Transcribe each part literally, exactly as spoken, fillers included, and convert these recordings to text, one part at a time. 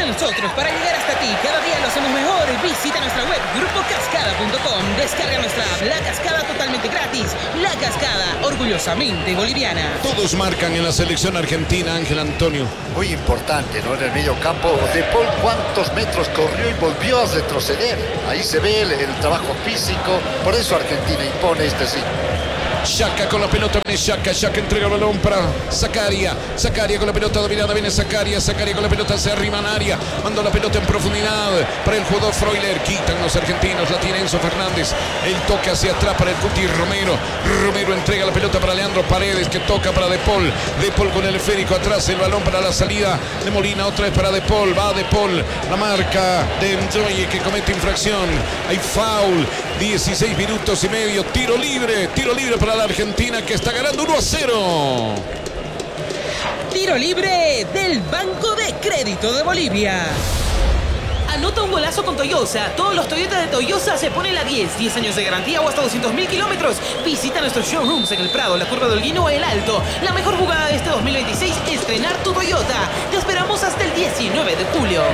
de nosotros para llegar hasta ti. Cada día lo hacemos mejor. Visita nuestra web grupo cascada punto com. Descarga nuestra app La Cascada totalmente gratis. La Cascada, orgullosamente boliviana. Todos marcan en la selección argentina, Ángel Antonio. Muy importante, ¿no? En el medio campo, De Paul cuántos metros corrió y volvió a retroceder. Ahí se ve el, el trabajo físico. Por eso Argentina impone este sí. Xhaka con la pelota, viene Xhaka, Xhaka entrega el balón para Zakaria, Zakaria con la pelota dominada, viene Zakaria, Zakaria con la pelota, se arrima en área, mandó la pelota en profundidad para el jugador Freuler, quitan los argentinos, la tiene Enzo Fernández, el toque hacia atrás para el Cuti Romero, Romero entrega la pelota para Leandro Paredes, que toca para De Paul, De Paul con el esférico atrás, el balón para la salida de Molina, otra vez para De Paul, va De Paul, la marca de Ndoye que comete infracción, hay foul, dieciséis minutos y medio, tiro libre, tiro libre para la Argentina que está ganando uno a cero. Tiro libre del Banco de Crédito de Bolivia. Anota un golazo con Toyosa. Todos los Toyota de Toyosa se ponen la diez. diez años de garantía o hasta doscientos mil kilómetros. Visita nuestros showrooms en El Prado, la Curva de Holguín o El Alto. La mejor jugada de este dos mil veintiséis es estrenar tu Toyota. Te esperamos hasta el diecinueve de julio.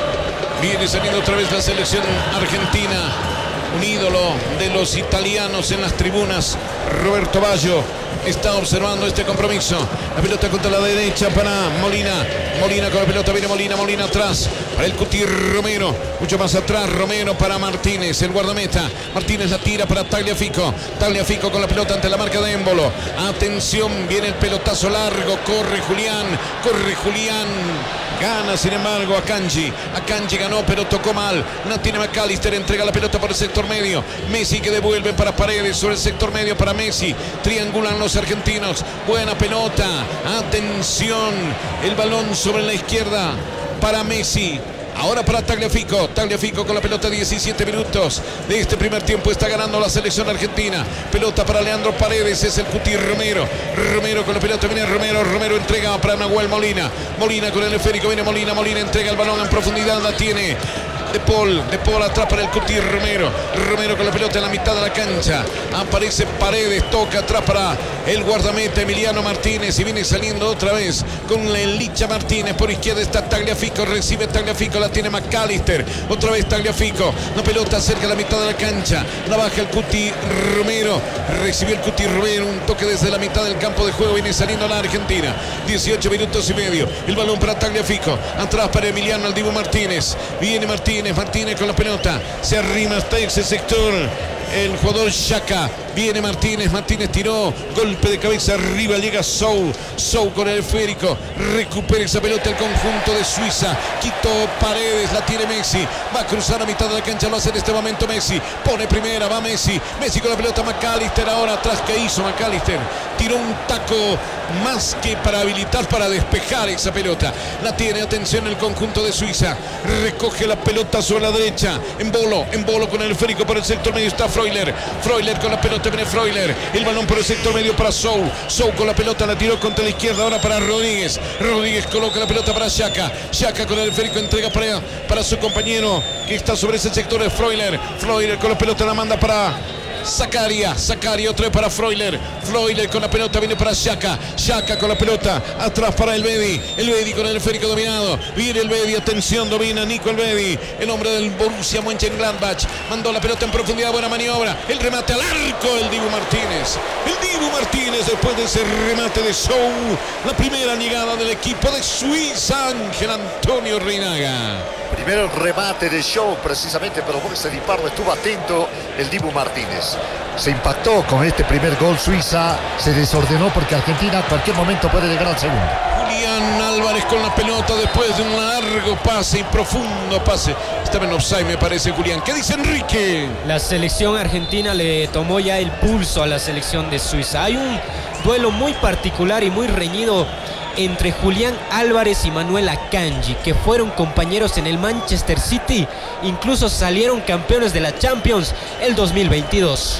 Viene saliendo otra vez la selección argentina. Un ídolo de los italianos en las tribunas, Roberto Baggio, está observando este compromiso. La pelota contra la derecha para Molina. Molina con la pelota, viene Molina, Molina atrás para el Cuti Romero. Mucho más atrás, Romero para Martínez, el guardameta. Martínez la tira para Tagliafico. Tagliafico con la pelota ante la marca de Embolo. Atención, viene el pelotazo largo. Corre Julián, corre Julián. Gana, sin embargo, Akanji. Akanji ganó, pero tocó mal. No tiene McAllister, entrega la pelota por el sector medio. Messi que devuelve para Paredes, sobre el sector medio para Messi. Triangulan los argentinos. Buena pelota. Atención. El balón sobre la izquierda para Messi. Ahora para Tagliafico, Tagliafico con la pelota, diecisiete minutos de este primer tiempo, está ganando la selección argentina. Pelota para Leandro Paredes, es el Cuti Romero. Romero con la pelota, viene Romero, Romero entrega para Nahuel Molina. Molina con el esférico, viene Molina, Molina entrega el balón en profundidad, la tiene De Paul, De Paul atrás para el Cuti Romero. Romero con la pelota en la mitad de la cancha. Aparece Paredes, toca atrás para el guardameta Emiliano Martínez y viene saliendo otra vez con el Licha Martínez. Por izquierda está Tagliafico, recibe Tagliafico, la tiene McAllister. Otra vez Tagliafico, la pelota cerca de la mitad de la cancha. La baja el Cuti Romero. Recibió el Cuti Romero, un toque desde la mitad del campo de juego. Viene saliendo la Argentina. dieciocho minutos y medio. El balón para Tagliafico. Atrás para Emiliano el Dibu Martínez. Viene Martínez. Martínez con la pelota, se arrima hasta ese sector el jugador Xhaka, viene Martínez, Martínez tiró, golpe de cabeza arriba, llega Sou, Sou con el esférico, recupera esa pelota el conjunto de Suiza, quitó Paredes, la tiene Messi, va a cruzar a mitad de la cancha, lo hace en este momento Messi, pone primera, va Messi, Messi con la pelota, McAllister ahora atrás, ¿qué hizo McAllister? Tiró un taco más que para habilitar, para despejar esa pelota, la tiene, atención el conjunto de Suiza, recoge la pelota sobre la derecha, Embolo, Embolo con el esférico por el sector medio está Freuler, Freuler con la pelota, viene Freuler, el balón por el sector medio para Sou, Sou con la pelota, la tiró contra la izquierda, ahora para Rodríguez, Rodríguez coloca la pelota para Xhaka, Xhaka con el esférico entrega para, para su compañero que está sobre ese sector de Freuler, Freuler con la pelota la manda para Zakaria, Zakaria otra vez para Freuler, Freuler con la pelota viene para Xhaka, Xhaka con la pelota, atrás para el Bedi, el Bedi con el esférico dominado, viene el Bedi, atención, domina Nico el Bedi, el hombre del Borussia Mönchengladbach, mandó la pelota en profundidad, buena maniobra, el remate al arco, el Dibu Martínez, el Dibu Martínez después de ese remate de Sou, la primera llegada del equipo de Suiza, Ángel Antonio Reinaga. Primero el remate de Show precisamente, pero por ese disparo estuvo atento el Dibu Martínez. Se impactó con este primer gol Suiza, se desordenó porque Argentina a cualquier momento puede llegar al segundo. Julián Álvarez con la pelota después de un largo pase y profundo pase. Estaba en offside me parece Julián. ¿Qué dice Enrique? La selección argentina le tomó ya el pulso a la selección de Suiza. Hay un duelo muy particular y muy reñido entre Julián Álvarez y Manuel Akanji, que fueron compañeros en el Manchester City, incluso salieron campeones de la Champions el dos mil veintidós.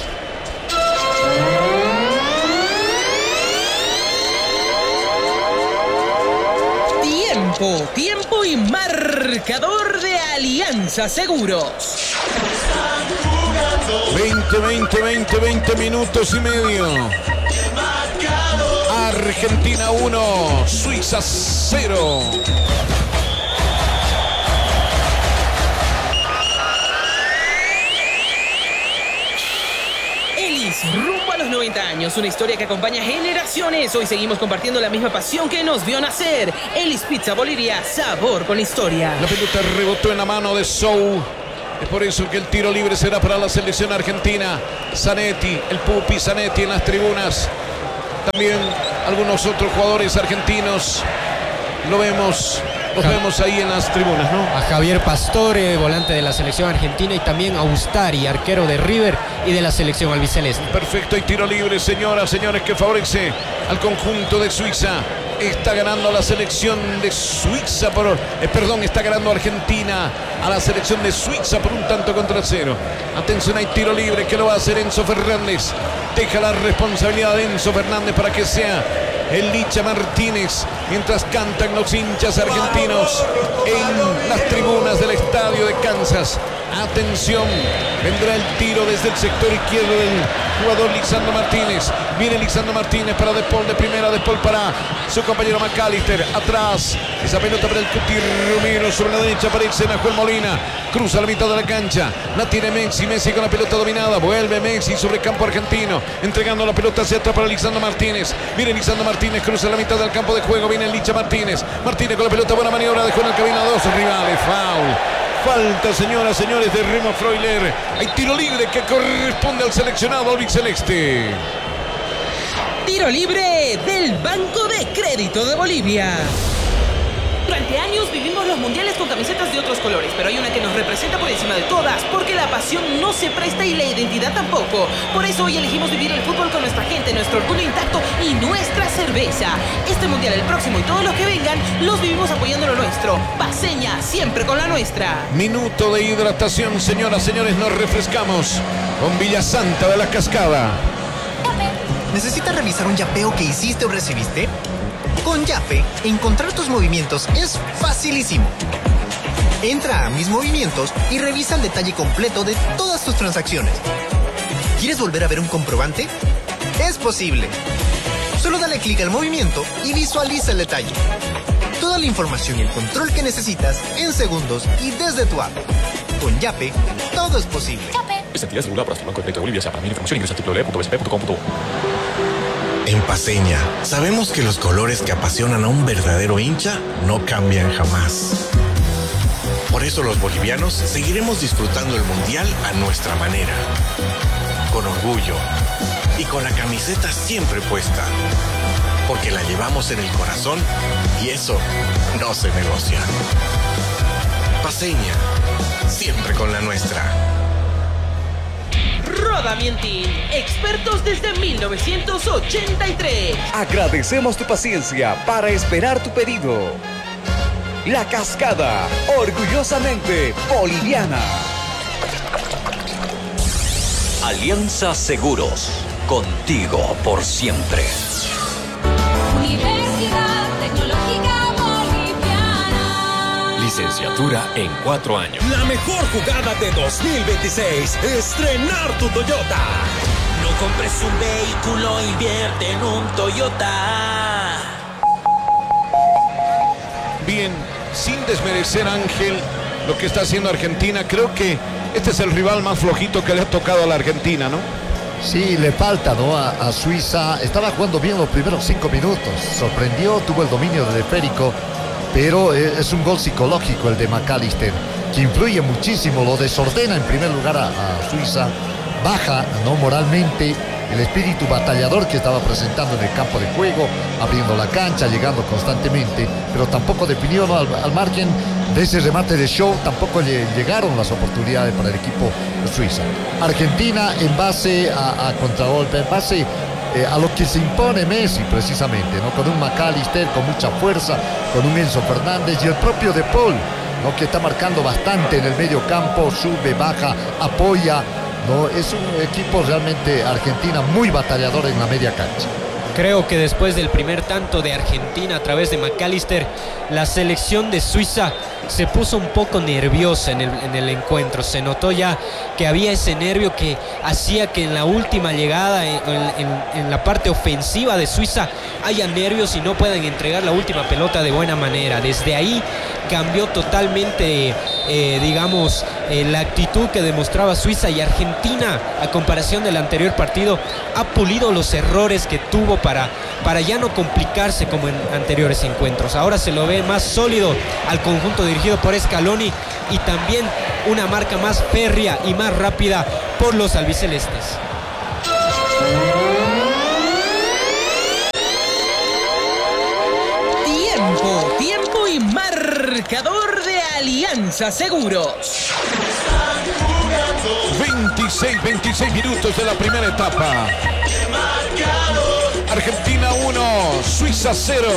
Tiempo, tiempo y marcador de Alianza Seguros. veinte, veinte, veinte, veinte minutos y medio. Argentina uno, Suiza cero. rumbo a los noventa años, una historia que acompaña generaciones. Hoy seguimos compartiendo la misma pasión que nos vio nacer. Elis Pizza Bolivia, sabor con la historia. La pelota rebotó en la mano de Sou. Es por eso que el tiro libre será para la selección argentina. Zanetti, el Pupi Zanetti en las tribunas. También algunos otros jugadores argentinos. Lo vemos, los vemos ahí en las tribunas, ¿no? A Javier Pastore, volante de la selección argentina, y también a Ustari, arquero de River y de la selección albiceleste. Perfecto, y tiro libre, señoras, señores, que favorece al conjunto de Suiza. Está ganando la selección de Suiza por... Eh, perdón, está ganando Argentina a la selección de Suiza por un tanto contra cero. Atención, hay tiro libre que lo va a hacer Enzo Fernández. Deja la responsabilidad de Enzo Fernández para que sea el Licha Martínez, mientras cantan los hinchas argentinos en las tribunas del estadio de Kansas. Atención, vendrá el tiro desde el sector izquierdo del jugador Lisandro Martínez. Viene Lisandro Martínez para De Paul de primera, De Paul para su compañero McAllister. Atrás, esa pelota para el Cuti Romero. Sobre la derecha aparece Nahuel Molina. Cruza la mitad de la cancha. La tiene Messi. Messi con la pelota dominada. Vuelve Messi sobre el campo argentino. Entregando la pelota hacia atrás para Lisandro Martínez. Viene Lisandro Martínez. Cruza la mitad del campo de juego. Viene Licha Martínez. Martínez con la pelota. Buena maniobra. Dejó en el camino a dos rivales. Foul. Falta, señoras, señores, de Remo Freuler. Hay tiro libre que corresponde al seleccionado albiceleste. Tiro libre del Banco de Crédito de Bolivia. Durante años vivimos los mundiales con camisetas de otros colores, pero hay una que nos representa por encima de todas, porque la pasión no se presta y la identidad tampoco. Por eso hoy elegimos vivir el fútbol con nuestra gente, nuestro orgullo intacto y nuestra cerveza. Este mundial, el próximo y todos los que vengan, los vivimos apoyando lo nuestro. Paceña, siempre con la nuestra. Minuto de hidratación, señoras, señores, nos refrescamos con Villasanta de la Cascada. ¿Necesitas revisar un yapeo que hiciste o recibiste? Con Yape, encontrar tus movimientos es facilísimo. Entra a Mis Movimientos y revisa el detalle completo de todas tus transacciones. ¿Quieres volver a ver un comprobante? Es posible. Solo dale clic al movimiento y visualiza el detalle. Toda la información y el control que necesitas en segundos y desde tu app. Con Yape, todo es posible. Esta entidad es regulada por el Banco de Crédito de Bolivia. Para mayor información ingresa a doble u doble u doble u punto b c p punto com punto u. En Paceña, sabemos que los colores que apasionan a un verdadero hincha no cambian jamás. Por eso los bolivianos seguiremos disfrutando el Mundial a nuestra manera. Con orgullo y con la camiseta siempre puesta. Porque la llevamos en el corazón y eso no se negocia. Paceña, siempre con la nuestra. Rodamientín, expertos desde mil novecientos ochenta y tres. Agradecemos tu paciencia para esperar tu pedido. La Cascada, orgullosamente boliviana. Alianza Seguros, contigo por siempre. Universidad Tecnológica Boliviana. Licenciatura en cuatro años. La mejor jugada de dos mil veintiséis, estrenar tu Toyota. No compres un vehículo, invierte en un Toyota. Bien, sin desmerecer, Ángel, lo que está haciendo Argentina, creo que este es el rival más flojito que le ha tocado a la Argentina, ¿no? Sí, le falta, ¿no? A, a Suiza. Estaba jugando bien los primeros cinco minutos. Sorprendió, tuvo el dominio del esférico. Pero es un gol psicológico el de McAllister, que influye muchísimo, lo desordena en primer lugar a, a Suiza, baja, ¿no?, moralmente el espíritu batallador que estaba presentando en el campo de juego, abriendo la cancha, llegando constantemente, pero tampoco definió, ¿no?, al, al margen de ese remate de Show, tampoco le llegaron las oportunidades para el equipo de Suiza. Argentina en base a, a contragolpe, en base Eh, a lo que se impone Messi precisamente, ¿no? Con un McAllister con mucha fuerza, con un Enzo Fernández y el propio De Paul, ¿no?, que está marcando bastante en el medio campo, sube, baja, apoya, ¿no? Es un equipo realmente Argentina muy batallador en la media cancha. Creo que después del primer tanto de Argentina a través de McAllister, la selección de Suiza se puso un poco nerviosa en el, en el encuentro. Se notó ya que había ese nervio que hacía que en la última llegada, en, en, en la parte ofensiva de Suiza, haya nervios y no puedan entregar la última pelota de buena manera. Desde ahí cambió totalmente, eh, digamos, eh, la actitud que demostraba Suiza, y Argentina, a comparación del anterior partido, ha pulido los errores que tuvo para, para ya no complicarse como en anteriores encuentros. Ahora se lo ve más sólido al conjunto dirigido por Scaloni, y también una marca más férrea y más rápida por los albicelestes. Tiempo, tiempo y marcador de Alianza Seguros. veintiséis, veintiséis minutos de la primera etapa. Argentina uno, Suiza cero.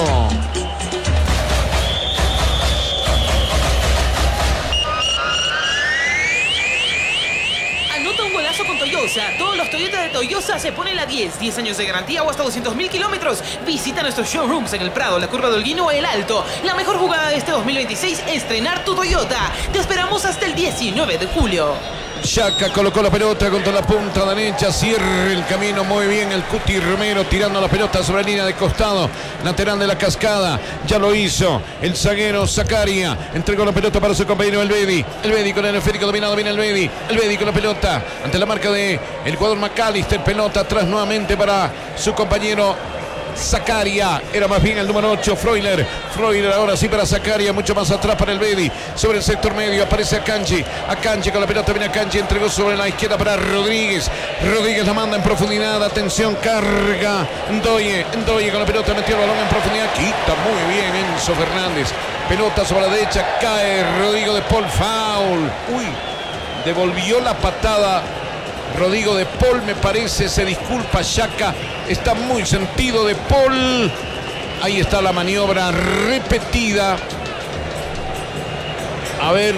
Anota un golazo con Toyosa. Todos los Toyota de Toyosa se ponen la diez. diez años de garantía o hasta doscientos mil kilómetros. Visita nuestros showrooms en el Prado, la Curva del Holguín o el Alto. La mejor jugada de este dos mil veintiséis es estrenar tu Toyota. Te esperamos hasta el diecinueve de julio. Xhaka colocó la pelota contra la punta derecha, cierra el camino muy bien el Cuti Romero, tirando la pelota sobre la línea de costado, lateral de la Cascada, ya lo hizo el zaguero Zakaria, entregó la pelota para su compañero Elvedi, Elvedi con el esférico dominado, viene Elvedi, Elvedi con la pelota, ante la marca de el jugador McAllister, pelota atrás nuevamente para su compañero Zakaria, era más bien el número ocho, Freuler, Freuler ahora sí para Zakaria, mucho más atrás para el Elvedi, sobre el sector medio aparece Akanji, Akanji con la pelota, viene Akanji, entregó sobre la izquierda para Rodríguez, Rodríguez la manda en profundidad, atención, carga, Ndoye, Ndoye con la pelota, metió el balón en profundidad, quita muy bien Enzo Fernández, pelota sobre la derecha, cae Rodrigo de Paul, foul, uy, devolvió la patada Rodrigo de Paul, me parece, se disculpa Xhaka, está muy sentido de Paul, ahí está la maniobra repetida, a ver,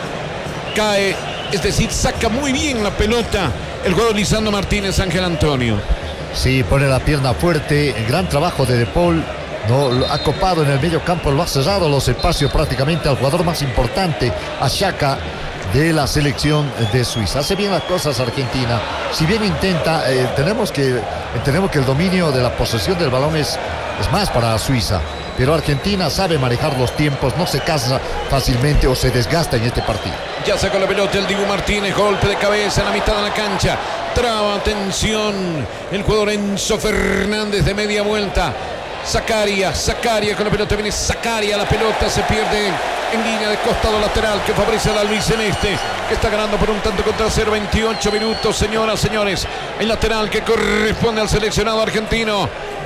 cae, es decir, saca muy bien la pelota el jugador Lisandro Martínez, Ángel Antonio. Sí, pone la pierna fuerte, el gran trabajo de De Paul, no, lo ha copado en el medio campo, lo ha cerrado los espacios prácticamente al jugador más importante, a Xhaka, de la selección de Suiza. Hace bien las cosas Argentina, si bien intenta, eh, tenemos que entendemos que el dominio de la posesión del balón es, es más para Suiza, pero Argentina sabe manejar los tiempos, no se cansa fácilmente o se desgasta en este partido. Ya sacó la pelota el Dibu Martínez, golpe de cabeza en la mitad de la cancha, traba, atención, el jugador Enzo Fernández de media vuelta, Zakaria, Zakaria con la pelota, viene Zakaria, la pelota se pierde en línea de costado lateral que favorece al albiceleste, que está ganando por un tanto contra cero, veintiocho minutos, señoras, señores, el lateral que corresponde al seleccionado argentino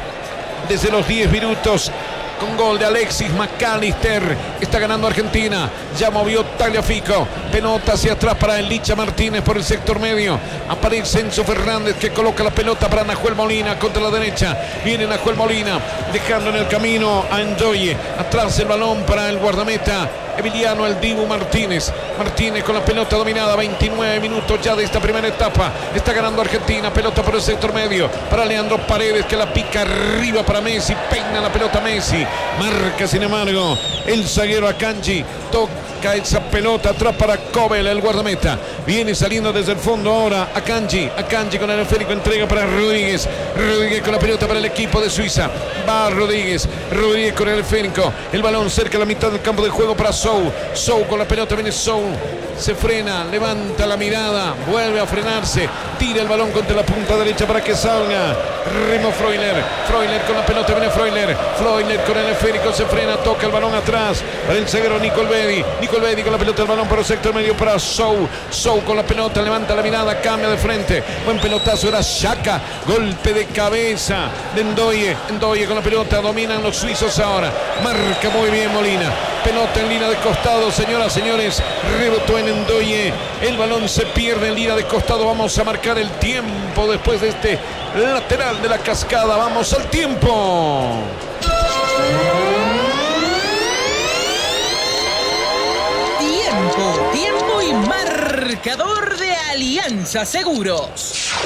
desde los diez minutos, con gol de Alexis McAllister, está ganando Argentina, ya movió Tagliafico, pelota hacia atrás para el Licha Martínez por el sector medio, aparece Enzo Fernández que coloca la pelota para Nahuel Molina contra la derecha, viene Nahuel Molina, dejando en el camino a Ndoye, atrás el balón para el guardameta Emiliano el Dibu Martínez, Martínez con la pelota dominada, veintinueve minutos ya de esta primera etapa, está ganando Argentina, pelota por el sector medio, para Leandro Paredes que la pica arriba para Messi, peina la pelota Messi, marca sin embargo el zaguero Akanji, toca esa pelota atrás para Kobel, el guardameta, viene saliendo desde el fondo ahora Akanji, Akanji con el esférico, entrega para Rodríguez, Rodríguez con la pelota para el equipo de Suiza, va Rodríguez, Rodríguez con el esférico, el balón cerca de la mitad del campo de juego para Sou, Sou con la pelota, viene Sou, se frena, levanta la mirada, vuelve a frenarse, tira el balón contra la punta derecha para que salga Remo Freuler, Freuler con la pelota, viene Freuler, Freuler con el esférico, se frena, toca el balón atrás para el zaguero Nico Elvedi, Nico Elvedi con la pelota, el balón por el sector medio para Sou, Sou con la pelota, levanta la mirada, cambia de frente, buen pelotazo, era Xhaka, golpe de cabeza de Ndoye, Ndoye con la pelota, dominan los suizos ahora, marca muy bien Molina, pelota en línea de costado, señoras, señores, rebotó en Ndoye, el balón se pierde en línea de costado, vamos a marcar el tiempo después de este lateral de la Cascada, vamos al tiempo. Tiempo, tiempo y marcador de Alianza Seguros.